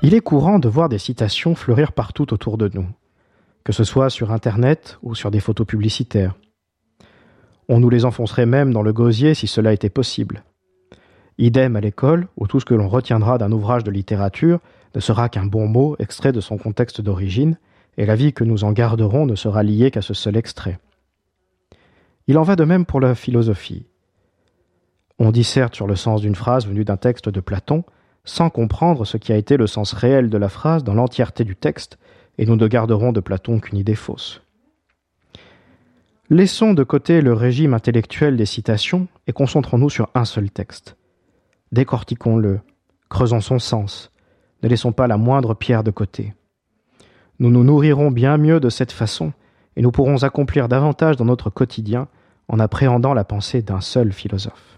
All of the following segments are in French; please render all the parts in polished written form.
Il est courant de voir des citations fleurir partout autour de nous, que ce soit sur Internet ou sur des photos publicitaires. On nous les enfoncerait même dans le gosier si cela était possible. Idem à l'école, où tout ce que l'on retiendra d'un ouvrage de littérature ne sera qu'un bon mot extrait de son contexte d'origine, et la vie que nous en garderons ne sera liée qu'à ce seul extrait. Il en va de même pour la philosophie. On disserte sur le sens d'une phrase venue d'un texte de Platon, sans comprendre ce qui a été le sens réel de la phrase dans l'entièreté du texte, et nous ne garderons de Platon qu'une idée fausse. Laissons de côté le régime intellectuel des citations et concentrons-nous sur un seul texte. Décortiquons-le, creusons son sens, ne laissons pas la moindre pierre de côté. Nous nous nourrirons bien mieux de cette façon, et nous pourrons accomplir davantage dans notre quotidien en appréhendant la pensée d'un seul philosophe.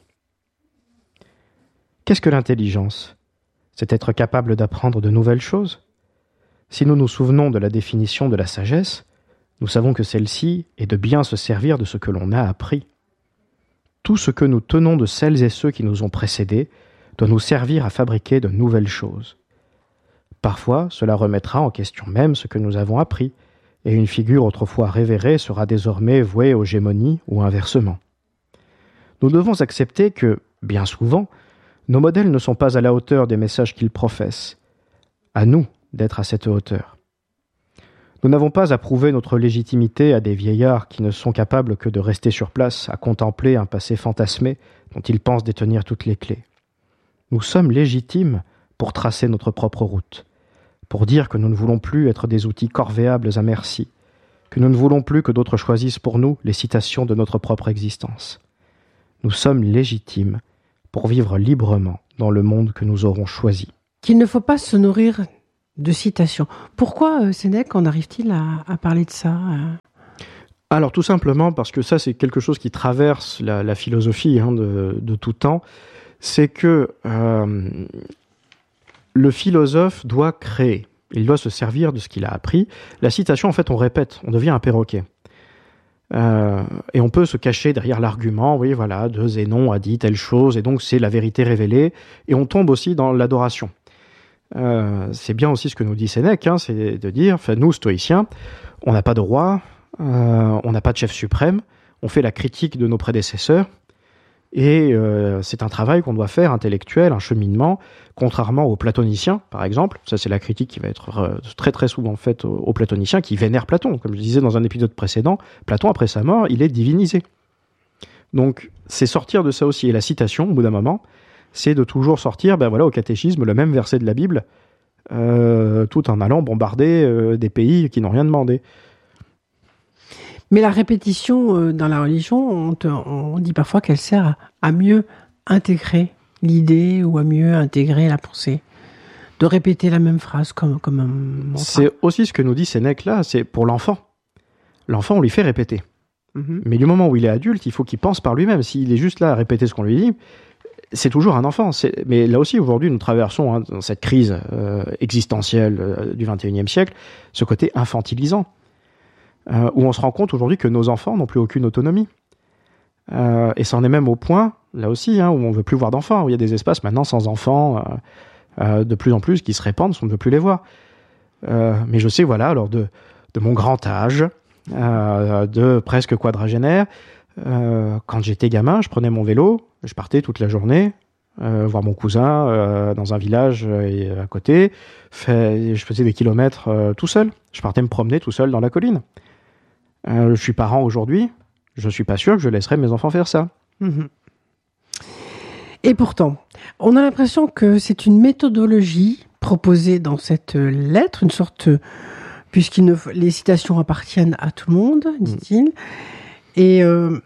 Qu'est-ce que l'intelligence ? C'est être capable d'apprendre de nouvelles choses. Si nous nous souvenons de la définition de la sagesse, nous savons que celle-ci est de bien se servir de ce que l'on a appris. Tout ce que nous tenons de celles et ceux qui nous ont précédés doit nous servir à fabriquer de nouvelles choses. Parfois, cela remettra en question même ce que nous avons appris, et une figure autrefois révérée sera désormais vouée aux gémonies ou inversement. Nous devons accepter que, bien souvent, nos modèles ne sont pas à la hauteur des messages qu'ils professent. À nous d'être à cette hauteur. Nous n'avons pas à prouver notre légitimité à des vieillards qui ne sont capables que de rester sur place à contempler un passé fantasmé dont ils pensent détenir toutes les clés. Nous sommes légitimes pour tracer notre propre route, pour dire que nous ne voulons plus être des outils corvéables à merci, que nous ne voulons plus que d'autres choisissent pour nous les citations de notre propre existence. Nous sommes légitimes pour vivre librement dans le monde que nous aurons choisi. Qu'il ne faut pas se nourrir de citations. Pourquoi, Sénèque, en arrive-t-il à parler de ça Alors, tout simplement parce que ça, c'est quelque chose qui traverse la philosophie de tout temps. C'est que le philosophe doit créer. Il doit se servir de ce qu'il a appris. La citation, en fait, on répète. On devient un perroquet. Et on peut se cacher derrière l'argument, oui, voilà, de Zénon a dit telle chose, et donc c'est la vérité révélée. Et on tombe aussi dans l'adoration. C'est bien aussi ce que nous dit Sénèque, c'est de dire, enfin, nous, stoïciens, on n'a pas de roi, on n'a pas de chef suprême, on fait la critique de nos prédécesseurs, et c'est un travail qu'on doit faire, intellectuel, un cheminement, contrairement aux platoniciens, par exemple. Ça, c'est la critique qui va être très très souvent faite aux platoniciens, qui vénèrent Platon. Comme je disais dans un épisode précédent, Platon, après sa mort, il est divinisé. Donc, c'est sortir de ça aussi. Et la citation, au bout d'un moment, c'est de toujours sortir, au catéchisme, le même verset de la Bible, tout en allant bombarder des pays qui n'ont rien demandé. Mais la répétition dans la religion, on dit parfois qu'elle sert à mieux intégrer l'idée ou à mieux intégrer la pensée. De répéter la même phrase comme un mantra. C'est aussi ce que nous dit Sénèque là, c'est pour l'enfant. L'enfant, on lui fait répéter. Mm-hmm. Mais du moment où il est adulte, il faut qu'il pense par lui-même. S'il est juste là à répéter ce qu'on lui dit, c'est toujours un enfant. Mais là aussi, aujourd'hui, nous traversons dans cette crise existentielle du XXIe siècle, ce côté infantilisant. Où on se rend compte aujourd'hui que nos enfants n'ont plus aucune autonomie. Et ça en est même au point, là aussi, où on ne veut plus voir d'enfants, où il y a des espaces maintenant sans enfants, de plus en plus, qui se répandent, on ne veut plus les voir. Mais je sais, alors de mon grand âge, de presque quadragénaire, quand j'étais gamin, je prenais mon vélo, je partais toute la journée, voir mon cousin dans un village à côté, je faisais des kilomètres tout seul. Je partais me promener tout seul dans la colline. Je suis parent aujourd'hui, je ne suis pas sûr que je laisserai mes enfants faire ça. Mmh. Et pourtant, on a l'impression que c'est une méthodologie proposée dans cette lettre, une sorte, les citations appartiennent à tout le monde, dit-il, et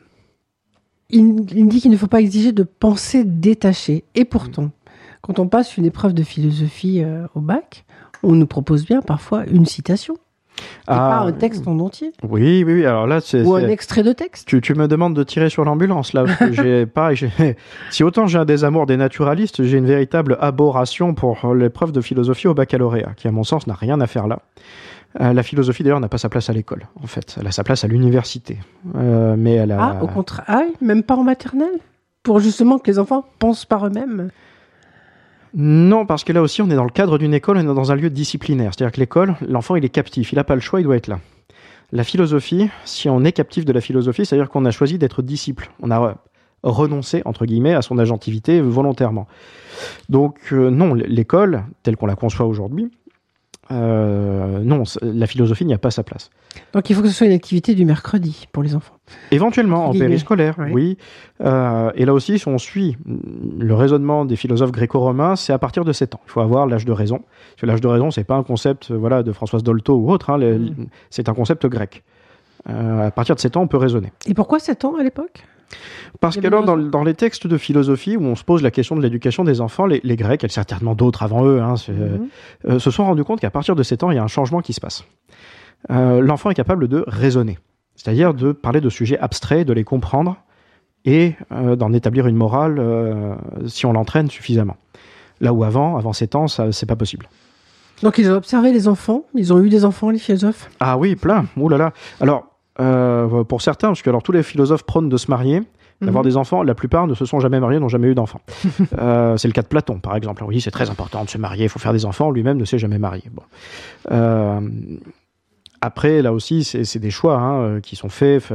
il dit qu'il ne faut pas exiger de pensée détachée. Et pourtant, quand on passe une épreuve de philosophie au bac, on nous propose bien parfois une citation. Et pas un texte en entier. Oui. Alors là, ou un extrait de texte. Tu me demandes de tirer sur l'ambulance là. Parce que si autant j'ai un désamour des naturalistes, j'ai une véritable abhorration pour l'épreuve de philosophie au baccalauréat, qui à mon sens n'a rien à faire là. La philosophie d'ailleurs n'a pas sa place à l'école. En fait, elle a sa place à l'université. Mais elle a. Au contraire, même pas en maternelle, pour justement que les enfants pensent par eux-mêmes. Non, parce que là aussi, on est dans le cadre d'une école, on est dans un lieu disciplinaire. C'est-à-dire que l'école, l'enfant, il est captif, il n'a pas le choix, il doit être là. La philosophie, si on est captif de la philosophie, c'est-à-dire qu'on a choisi d'être disciple. On a renoncé, entre guillemets, à son agentivité volontairement. Donc, non, l'école, telle qu'on la conçoit aujourd'hui, non, la philosophie n'y a pas sa place. Donc il faut que ce soit une activité du mercredi pour les enfants. Éventuellement, en périscolaire, oui. Et là aussi, si on suit le raisonnement des philosophes gréco-romains, c'est à partir de 7 ans. Il faut avoir l'âge de raison. Parce que l'âge de raison, c'est pas un concept de Françoise Dolto ou autre, hein, c'est un concept grec. À partir de 7 ans, on peut raisonner. Et pourquoi 7 ans à l'époque ? Parce que alors, dans les textes de philosophie où on se pose la question de l'éducation des enfants, les Grecs, et certainement d'autres avant eux, se sont rendus compte qu'à partir de 7 ans, il y a un changement qui se passe. L'enfant est capable de raisonner, c'est-à-dire de parler de sujets abstraits, de les comprendre et d'en établir une morale si on l'entraîne suffisamment. Là où avant 7 ans, ça, c'est pas possible. Donc ils ont observé les enfants, ils ont eu des enfants, les philosophes ? Ah oui, plein. Ouh là là. Alors, pour certains, parce que alors, tous les philosophes prônent de se marier, d'avoir des enfants, la plupart ne se sont jamais mariés, n'ont jamais eu d'enfants. C'est le cas de Platon, par exemple. Oui, c'est très important de se marier, il faut faire des enfants, lui-même ne s'est jamais marié. Bon. Après, là aussi, c'est des choix qui sont faits.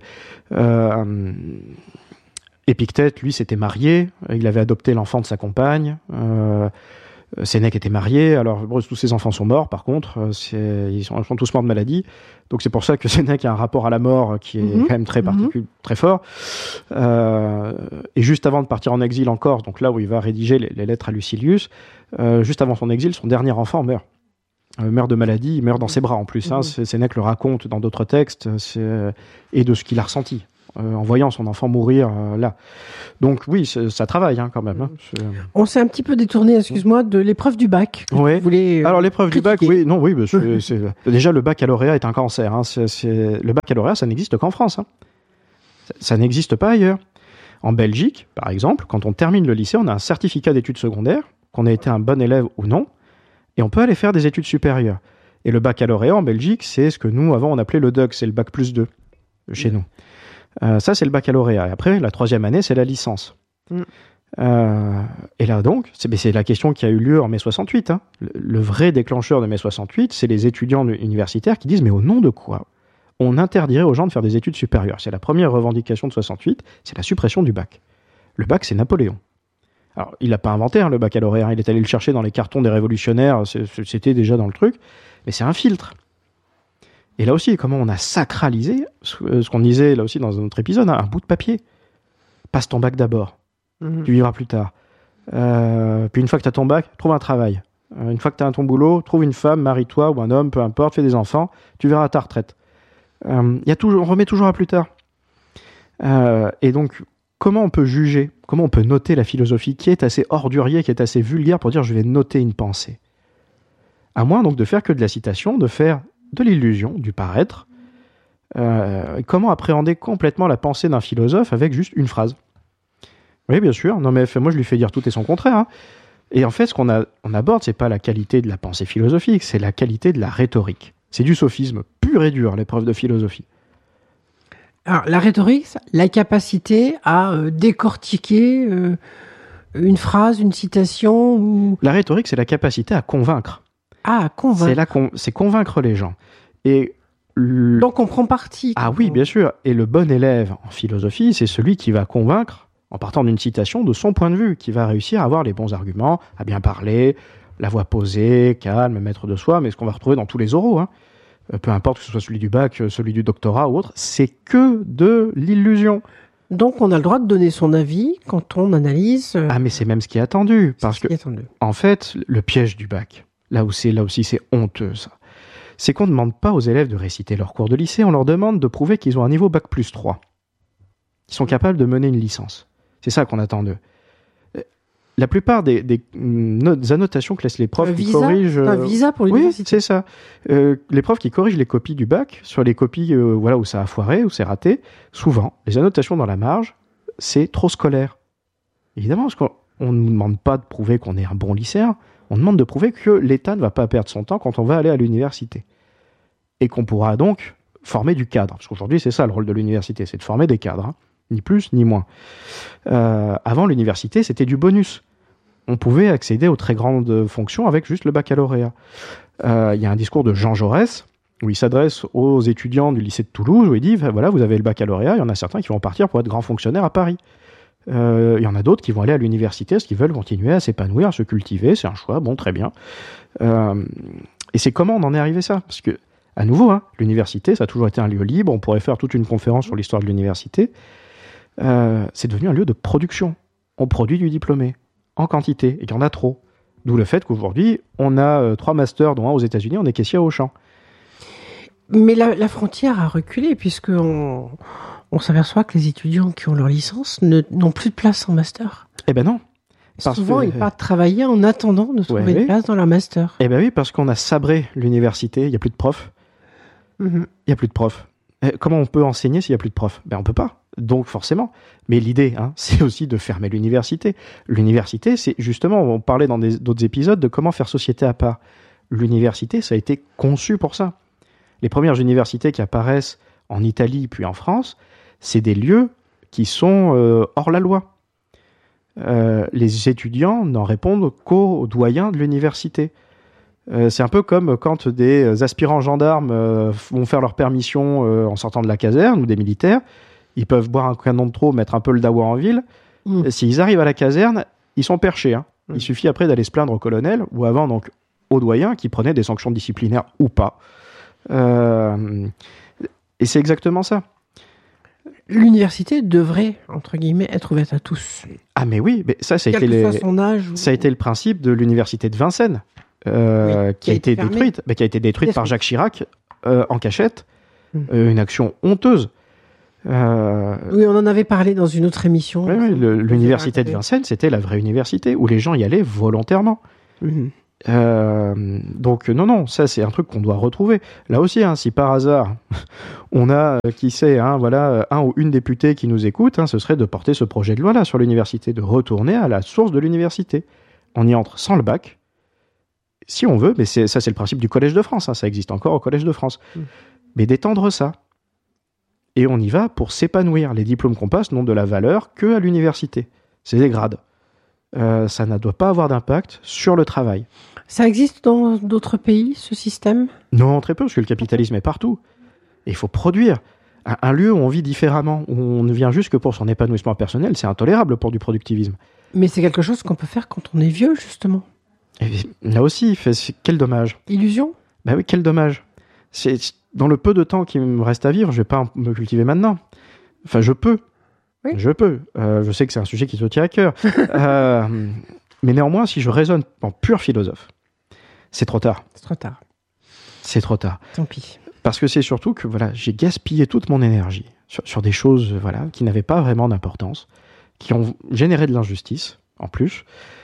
Épictète, lui, s'était marié, il avait adopté l'enfant de sa compagne. Sénèque était marié, alors tous ses enfants sont morts, par contre, ils sont tous morts de maladie, donc c'est pour ça que Sénèque a un rapport à la mort qui est quand même très particulier, très fort. Et juste avant de partir en exil en Corse, donc là où il va rédiger les lettres à Lucilius, juste avant son exil, son dernier enfant meurt. Meurt de maladie, il meurt dans ses bras en plus. Sénèque le raconte dans d'autres textes, et de ce qu'il a ressenti en voyant son enfant mourir là. Donc oui, ça travaille quand même. On s'est un petit peu détourné, excuse-moi, de l'épreuve du bac. Ouais. Alors l'épreuve du bac, déjà le baccalauréat est un cancer. Le baccalauréat, ça n'existe qu'en France. Ça n'existe pas ailleurs. En Belgique, par exemple, quand on termine le lycée, on a un certificat d'études secondaires, qu'on a été un bon élève ou non, et on peut aller faire des études supérieures. Et le baccalauréat en Belgique, c'est ce que nous, avant, on appelait le DUG, c'est le bac plus 2 chez nous. Ça, c'est le baccalauréat. Et après, la 3e année, c'est la licence. Et là, donc, c'est la question qui a eu lieu en mai 68. Le vrai déclencheur de mai 68, c'est les étudiants universitaires qui disent « Mais au nom de quoi on interdirait aux gens de faire des études supérieures ?» C'est la première revendication de 68, c'est la suppression du bac. Le bac, c'est Napoléon. Alors, il n'a pas inventé le baccalauréat, il est allé le chercher dans les cartons des révolutionnaires, c'était déjà dans le truc, mais c'est un filtre. Et là aussi, comment on a sacralisé ce qu'on disait là aussi dans un autre épisode, un bout de papier. Passe ton bac d'abord, tu vivras plus tard. Puis une fois que tu as ton bac, trouve un travail. Une fois que tu as ton boulot, trouve une femme, marie-toi ou un homme, peu importe, fais des enfants, tu verras ta retraite. On remet toujours à plus tard. Et donc, comment on peut juger, comment on peut noter la philosophie qui est assez ordurier, qui est assez vulgaire pour dire je vais noter une pensée? À moins donc de faire que de la citation, de faire de l'illusion, du paraître. Comment appréhender complètement la pensée d'un philosophe avec juste une phrase? Oui, bien sûr. Non, mais moi, je lui fais dire tout et son contraire. Et en fait, ce qu'on aborde, c'est pas la qualité de la pensée philosophique, c'est la qualité de la rhétorique. C'est du sophisme pur et dur, l'épreuve de philosophie. Alors, la rhétorique, la capacité à décortiquer une phrase, une citation ou... La rhétorique, c'est la capacité à convaincre. Ah, convaincre. C'est convaincre les gens. Et donc on prend parti. Ah oui, bien sûr. Et le bon élève en philosophie, c'est celui qui va convaincre, en partant d'une citation, de son point de vue, qui va réussir à avoir les bons arguments, à bien parler, la voix posée, calme, maître de soi, mais ce qu'on va retrouver dans tous les oraux. Peu importe que ce soit celui du bac, celui du doctorat ou autre, c'est que de l'illusion. Donc on a le droit de donner son avis quand on analyse... Ah mais c'est même ce qui est attendu. Parce que, en fait, le piège du bac, là aussi c'est honteux ça, c'est qu'on ne demande pas aux élèves de réciter leur cours de lycée, on leur demande de prouver qu'ils ont un niveau bac plus 3. Ils sont capables de mener une licence. C'est ça qu'on attend d'eux. La plupart des annotations que laissent les profs qui corrigent... un visa pour l'université. Oui, c'est ça. Les profs qui corrigent les copies du bac, sur les copies où ça a foiré, où c'est raté, souvent, les annotations dans la marge, c'est trop scolaire. Évidemment, parce qu'on ne nous demande pas de prouver qu'on est un bon lycéen, on demande de prouver que l'État ne va pas perdre son temps quand on va aller à l'université. Et qu'on pourra donc former du cadre. Parce qu'aujourd'hui, c'est ça le rôle de l'université, c'est de former des cadres. Ni plus, ni moins. Avant, l'université, c'était du bonus. on pouvait accéder aux très grandes fonctions avec juste le baccalauréat. Il y a un discours de Jean Jaurès où il s'adresse aux étudiants du lycée de Toulouse, où il dit, voilà, vous avez le baccalauréat, il y en a certains qui vont partir pour être grands fonctionnaires à Paris. Il y en a d'autres qui vont aller à l'université parce qu'ils veulent continuer à s'épanouir, à se cultiver, c'est un choix, bon, très bien. Et c'est comment on en est arrivé ça ? Parce que, à nouveau, l'université, ça a toujours été un lieu libre, on pourrait faire toute une conférence sur l'histoire de l'université. C'est devenu un lieu de production. On produit du diplômé, en quantité, et il y en a trop. D'où le fait qu'aujourd'hui, on a 3 masters, dont un aux États-Unis, on est caissier à Auchan. Mais la frontière a reculé, puisqu'on s'aperçoit que les étudiants qui ont leur licence n'ont plus de place en master. Eh ben non. Souvent, ils partent travailler en attendant de trouver une place dans leur master. Eh ben oui, parce qu'on a sabré l'université, il n'y a plus de profs. Il n'y a plus de profs. Comment on peut enseigner s'il n'y a plus de profs ? Ben on peut pas. Donc forcément. Mais l'idée, c'est aussi de fermer l'université. L'université, c'est justement, on parlait dans d'autres épisodes de comment faire société à part. L'université, ça a été conçu pour ça. Les premières universités qui apparaissent en Italie puis en France, c'est des lieux qui sont hors la loi. Les étudiants n'en répondent qu'aux doyens de l'université. C'est un peu comme quand des aspirants gendarmes vont faire leur permission en sortant de la caserne, ou des militaires. Ils peuvent boire un canon de trop, mettre un peu le dawa en ville. S'ils arrivent à la caserne, ils sont perchés. Il suffit après d'aller se plaindre au colonel, ou avant donc au doyen, qui prenait des sanctions disciplinaires ou pas. Et c'est exactement ça. L'université devrait, entre guillemets, être ouverte à tous. Ah mais oui, mais ça a été le principe de l'université de Vincennes, qui a été détruite par Jacques Chirac en cachette. Une action honteuse. Oui, on en avait parlé dans une autre émission. Oui, l'université de Vincennes, c'était la vraie université, où les gens y allaient volontairement. Donc non, ça c'est un truc qu'on doit retrouver. Là aussi, si par hasard on a, qui sait, un ou une députée qui nous écoute, ce serait de porter ce projet de loi-là sur l'université, de retourner à la source de l'université. On y entre sans le bac, si on veut, mais c'est le principe du Collège de France, ça existe encore au Collège de France. Mais d'étendre ça. Et on y va pour s'épanouir. Les diplômes qu'on passe n'ont de la valeur qu'à l'université. C'est des grades. Ça ne doit pas avoir d'impact sur le travail. Ça existe dans d'autres pays, ce système ? Non, très peu, parce que le capitalisme est partout. Et il faut produire. Un lieu où on vit différemment, où on ne vient juste que pour son épanouissement personnel, c'est intolérable pour du productivisme. Mais c'est quelque chose qu'on peut faire quand on est vieux, justement. Et là aussi, quel dommage. Illusion ? Ben oui, quel dommage. Dans le peu de temps qui me reste à vivre, je ne vais pas me cultiver maintenant. Enfin, je peux. Oui. Je peux. Je sais que c'est un sujet qui te tient à cœur. Mais néanmoins, si je raisonne en pur philosophe, c'est trop tard. C'est trop tard. C'est trop tard. Tant pis. Parce que c'est surtout que j'ai gaspillé toute mon énergie sur des choses qui n'avaient pas vraiment d'importance, qui ont généré de l'injustice, en plus.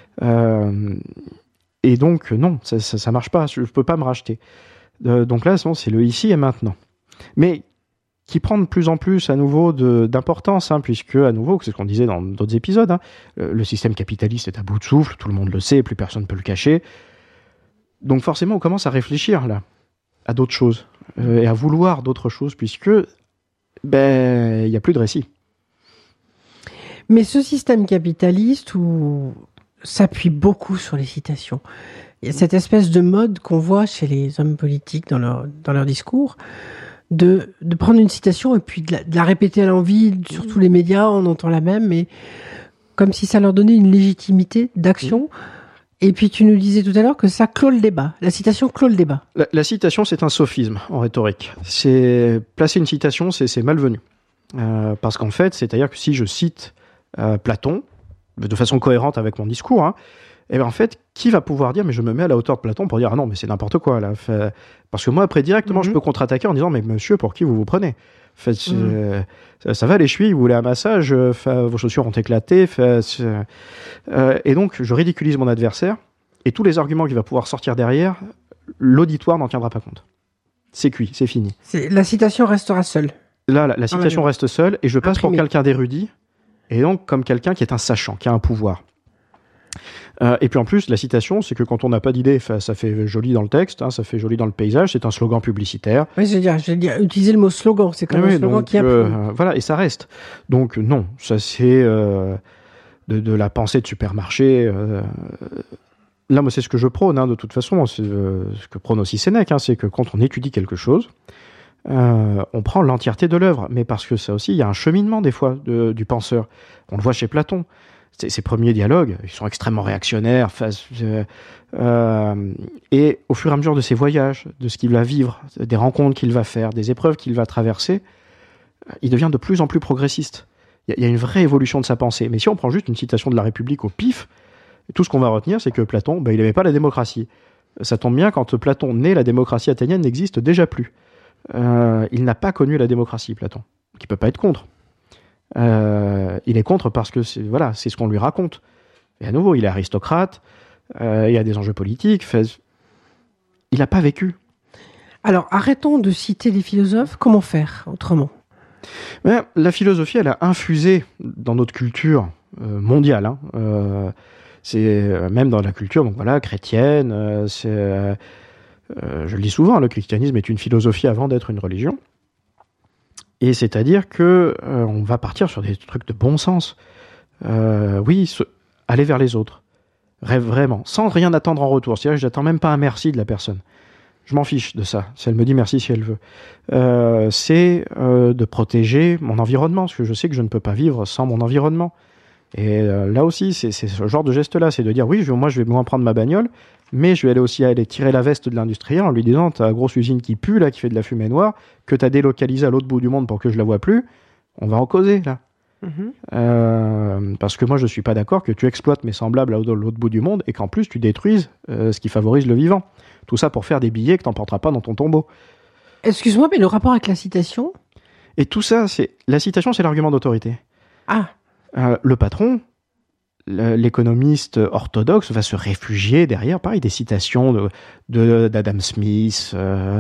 Et donc, non, ça marche pas. Je ne peux pas me racheter. Donc là, c'est le ici et maintenant. Mais qui prend de plus en plus à nouveau d'importance, puisque, à nouveau, c'est ce qu'on disait dans d'autres épisodes, le système capitaliste est à bout de souffle, tout le monde le sait, plus personne ne peut le cacher. Donc forcément, on commence à réfléchir là, à d'autres choses, et à vouloir d'autres choses, puisque il n'y a plus de récit. Mais ce système capitaliste où s'appuie beaucoup sur les citations, il y a cette espèce de mode qu'on voit chez les hommes politiques dans leur discours, de prendre une citation et puis de la répéter à l'envi sur tous les médias, on entend la même, mais comme si ça leur donnait une légitimité d'action. Et puis tu nous disais tout à l'heure que ça clôt le débat. La citation clôt le débat. La citation, c'est un sophisme en rhétorique. Placer une citation, c'est malvenu. Parce qu'en fait, c'est-à-dire que si je cite Platon, de façon cohérente avec mon discours, et en fait, qui va pouvoir dire, mais je me mets à la hauteur de Platon pour dire, ah non, mais c'est n'importe quoi, là. Parce que moi, après, directement, je peux contre-attaquer en disant, mais monsieur, pour qui vous vous prenez ? Ça va les chevilles, vous voulez un massage, vos chaussures ont éclaté, et donc je ridiculise mon adversaire, et tous les arguments qu'il va pouvoir sortir derrière, l'auditoire n'en tiendra pas compte. C'est cuit, c'est fini. La citation restera seule. Là, la citation reste seule, et je passe pour quelqu'un d'érudit, et donc comme quelqu'un qui est un sachant, qui a un pouvoir. Et puis en plus, la citation, c'est que quand on n'a pas d'idée, ça fait joli dans le texte, ça fait joli dans le paysage, c'est un slogan publicitaire. Oui, je veux dire, utiliser le mot slogan, c'est comme un slogan qui a plu. Voilà, et ça reste. Donc non, ça c'est de de la pensée de supermarché. Là, moi, c'est ce que je prône, de toute façon. C'est ce que prône aussi Sénèque, c'est que quand on étudie quelque chose, on prend l'entièreté de l'œuvre. Mais parce que ça aussi, il y a un cheminement, des fois, du penseur. On le voit chez Platon. Ses premiers dialogues, ils sont extrêmement réactionnaires. Et au fur et à mesure de ses voyages, de ce qu'il va vivre, des rencontres qu'il va faire, des épreuves qu'il va traverser, il devient de plus en plus progressiste. Il y a une vraie évolution de sa pensée. Mais si on prend juste une citation de la République au pif, tout ce qu'on va retenir, c'est que Platon, il n'aimait pas la démocratie. Ça tombe bien, quand Platon naît, la démocratie athénienne n'existe déjà plus. Il n'a pas connu la démocratie, Platon. Donc il ne peut pas être contre. Il est contre parce que c'est ce qu'on lui raconte. Et à nouveau, il est aristocrate, il y a des enjeux politiques. Il n'a pas vécu. Alors, arrêtons de citer les philosophes. Comment faire autrement ? La philosophie, elle a infusé dans notre culture mondiale. C'est même dans la culture, donc chrétienne. Je le dis souvent, le christianisme est une philosophie avant d'être une religion. Et c'est-à-dire que on va partir sur des trucs de bon sens. Aller vers les autres. Rêve vraiment, sans rien attendre en retour. C'est-à-dire que j'attends même pas un merci de la personne. Je m'en fiche de ça. Si elle me dit merci, si elle veut. C'est de protéger mon environnement, parce que je sais que je ne peux pas vivre sans mon environnement. Et là aussi, c'est ce genre de geste-là, c'est de dire oui, moi je vais moins prendre ma bagnole, mais je vais aller tirer la veste de l'industriel en lui disant ta grosse usine qui pue, là, qui fait de la fumée noire, que tu as délocalisée à l'autre bout du monde pour que je la vois plus, on va en causer, là. Parce que moi je suis pas d'accord que tu exploites mes semblables à l'autre bout du monde et qu'en plus tu détruises ce qui favorise le vivant. Tout ça pour faire des billets que t'emporteras pas dans ton tombeau. Excuse-moi, mais le rapport avec la citation ? Et tout ça, la citation, c'est l'argument d'autorité. Ah. Le patron, l'économiste orthodoxe, va se réfugier derrière, pareil, des citations d'Adam Smith,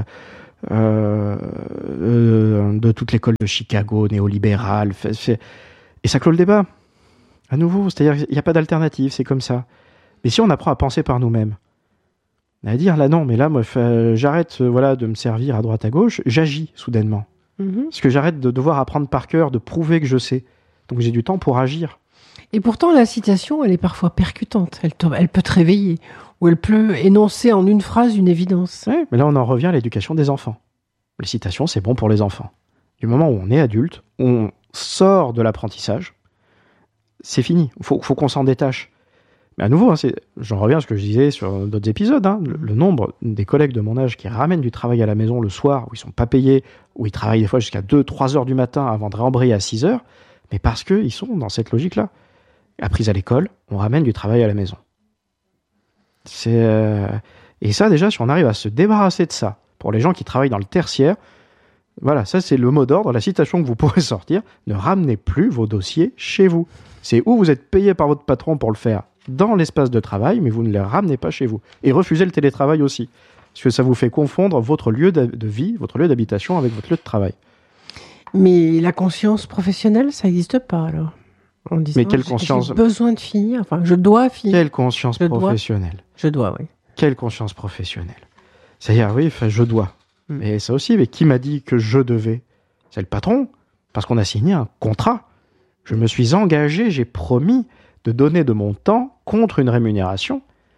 de toute l'école de Chicago, néolibérale. Et ça clôt le débat. À nouveau, c'est-à-dire qu'il n'y a pas d'alternative, c'est comme ça. Mais si on apprend à penser par nous-mêmes, à dire là non, mais là, moi, j'arrête de me servir à droite à gauche, j'agis soudainement. Parce que j'arrête de devoir apprendre par cœur, de prouver que je sais. Donc j'ai du temps pour agir. Et pourtant, la citation, elle est parfois percutante. Elle peut te réveiller. Ou elle peut énoncer en une phrase une évidence. Oui, mais là, on en revient à l'éducation des enfants. Les citations, c'est bon pour les enfants. Du moment où on est adulte, on sort de l'apprentissage, c'est fini. Il faut qu'on s'en détache. Mais à nouveau, j'en reviens à ce que je disais sur d'autres épisodes. Le nombre des collègues de mon âge qui ramènent du travail à la maison le soir, où ils ne sont pas payés, où ils travaillent des fois jusqu'à 2-3 heures du matin avant de rembrayer à 6 heures, mais parce qu'ils sont dans cette logique-là. Appris à l'école, on ramène du travail à la maison. Et ça, déjà, si on arrive à se débarrasser de ça, pour les gens qui travaillent dans le tertiaire, voilà, ça c'est le mot d'ordre, la citation que vous pourrez sortir, ne ramenez plus vos dossiers chez vous. C'est où vous êtes payé par votre patron pour le faire dans l'espace de travail, mais vous ne les ramenez pas chez vous. Et refusez le télétravail aussi, parce que ça vous fait confondre votre lieu de vie, votre lieu d'habitation avec votre lieu de travail. Mais la conscience professionnelle, ça n'existe pas alors. En disant, mais quelle conscience... J'ai besoin de finir, je dois finir. Quelle conscience professionnelle. Je dois, oui. Quelle conscience professionnelle. C'est-à-dire, oui, je dois. Mais ça aussi, mais qui m'a dit que je devais ? C'est le patron, parce qu'on a signé un contrat. Je me suis engagé, j'ai promis de donner de mon temps contre une rémunération.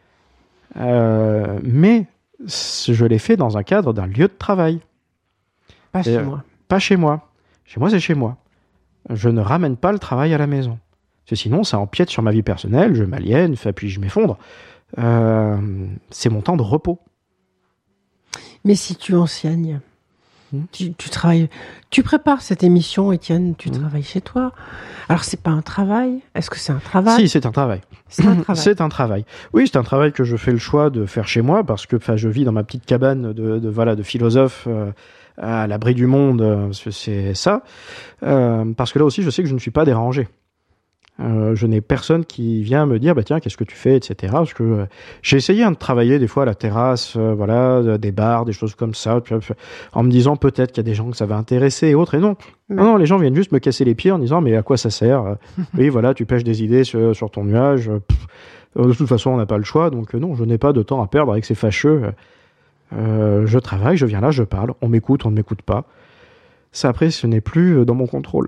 Mais je l'ai fait dans un cadre d'un lieu de travail. Pas chez moi. Pas chez moi. Chez moi, c'est chez moi. Je ne ramène pas le travail à la maison. Parce que sinon, ça empiète sur ma vie personnelle, je m'aliène, puis je m'effondre. C'est mon temps de repos. Mais si tu enseignes, tu travailles, tu prépares cette émission, Étienne, tu travailles chez toi. Alors, c'est pas un travail ? Est-ce que c'est un travail ? Si, c'est un travail. C'est un travail. C'est un travail. Oui, c'est un travail que je fais le choix de faire chez moi parce que je vis dans ma petite cabane de philosophe à l'abri du monde. C'est ça. Parce que là aussi, je sais que je ne suis pas dérangé. Je n'ai personne qui vient me dire tiens, qu'est-ce que tu fais, etc. Parce que j'ai essayé de travailler des fois à la terrasse, des bars, des choses comme ça, en me disant peut-être qu'il y a des gens que ça va intéresser et autres. Et non, non, les gens viennent juste me casser les pieds en disant mais à quoi ça sert ? Oui, voilà, tu pêches des idées sur ton nuage. De toute façon, on n'a pas le choix, donc non, je n'ai pas de temps à perdre avec ces fâcheux. Je travaille, je viens là, je parle, on m'écoute, on ne m'écoute pas. Ça après, ce n'est plus dans mon contrôle.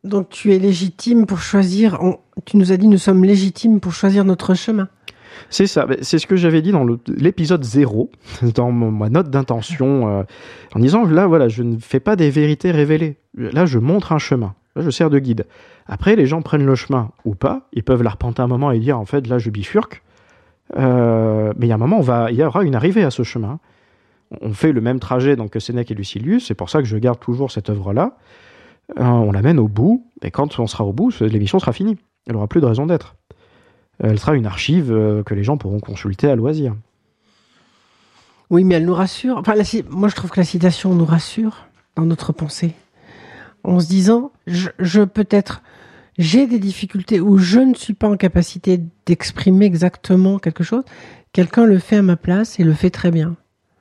Donc tu es légitime pour choisir, tu nous as dit nous sommes légitimes pour choisir notre chemin. C'est ça, c'est ce que j'avais dit dans l'épisode 0, dans ma note d'intention, en disant, là, voilà, je ne fais pas des vérités révélées. Là, je montre un chemin. Là, je sers de guide. Après, les gens prennent le chemin ou pas. Ils peuvent l'arpenter un moment et dire, en fait, là, je bifurque. Mais il y a un moment, il y aura une arrivée à ce chemin. On fait le même trajet donc, que Sénèque et Lucilius. C'est pour ça que je garde toujours cette œuvre-là. On l'amène au bout. Et quand on sera au bout, l'émission sera finie. Elle n'aura plus de raison d'être. Elle sera une archive que les gens pourront consulter à loisir. Oui, mais elle nous rassure. Enfin, moi, je trouve que la citation nous rassure dans notre pensée. En se disant, j'ai des difficultés où je ne suis pas en capacité d'exprimer exactement quelque chose. Quelqu'un le fait à ma place et le fait très bien.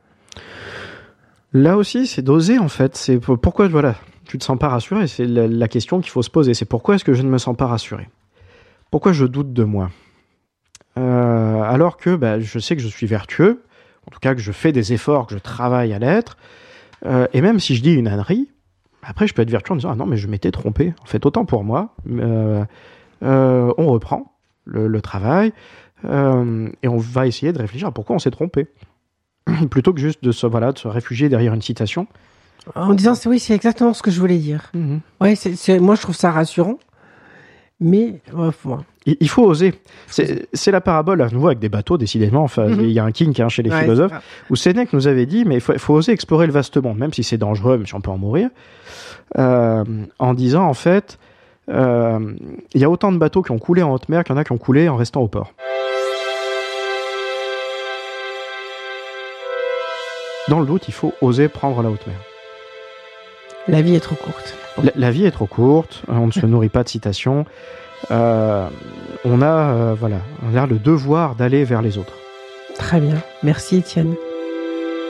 Là aussi, c'est d'oser, en fait. C'est pourquoi, voilà, tu te sens pas rassuré. C'est la question qu'il faut se poser. C'est pourquoi est-ce que je ne me sens pas rassuré ? Pourquoi je doute de moi ? Alors que je sais que je suis vertueux, en tout cas que je fais des efforts, que je travaille à l'être, et même si je dis une ânerie, après je peux être vertueux en disant « Ah non, mais je m'étais trompé, en fait, autant pour moi, on reprend le travail, et on va essayer de réfléchir à pourquoi on s'est trompé. » Plutôt que juste de se réfugier derrière une citation. En disant « Oui, c'est exactement ce que je voulais dire. Mm-hmm. » Ouais, moi je trouve ça rassurant. Mais il faut oser. C'est la parabole à nouveau avec des bateaux, décidément. Enfin, il y a un kink chez les philosophes où Sénèque nous avait dit, mais il faut oser explorer le vaste monde, même si c'est dangereux, même si on peut en mourir, en disant en fait, il y a autant de bateaux qui ont coulé en haute mer qu'il y en a qui ont coulé en restant au port. Dans le doute, il faut oser prendre la haute mer. La vie est trop courte. La vie est trop courte, on ne se nourrit pas de citations. On a le devoir d'aller vers les autres. Très bien. Merci Étienne.